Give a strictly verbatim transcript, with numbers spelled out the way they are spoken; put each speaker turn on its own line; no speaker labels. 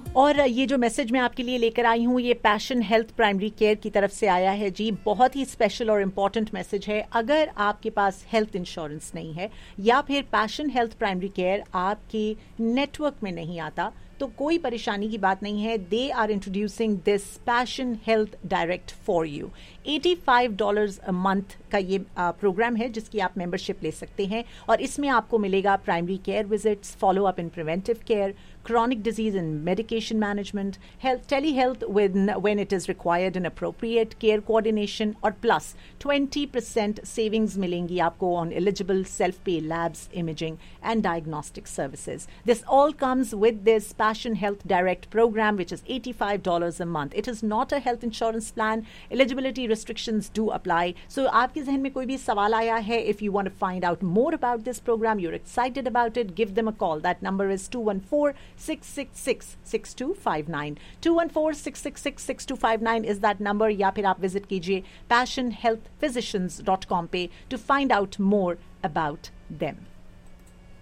और ये जो मैसेज मैं आपके लिए लेकर आई हूँ ये पैशन हेल्थ प्राइमरी केयर की तरफ से आया है जी। बहुत ही स्पेशल और इम्पॉर्टेंट मैसेज है। अगर आपके पास हेल्थ इंश्योरेंस नहीं है या फिर पैशन हेल्थ प्राइमरी केयर आपके नेटवर्क में नहीं आता तो कोई परेशानी की बात नहीं है। They are introducing this passion health direct for you. पचासी डॉलर्स अ मंथ का ये प्रोग्राम है जिसकी आप मेंबरशिप ले सकते हैं और इसमें आपको मिलेगा primary care visits, follow up in preventive care, chronic disease and medication management, health, telehealth when, when it is required and appropriate, care coordination और plus twenty percent savings मिलेंगी आपको on eligible self-pay labs, imaging and diagnostic services. This all comes with this Passion Health Direct program which is eighty-five dollars a month. It is not a health insurance plan. Eligibility restrictions do apply. So आपके जहन में कोई भी सवाल आया है, if you want to find out more about this program, you're excited about it, give them a call. That number is two one four six six six six two five nine. two one four six six six six two five nine is that number या फिर आप visit कीजिए passion health physicians dot com पे to find out more about them.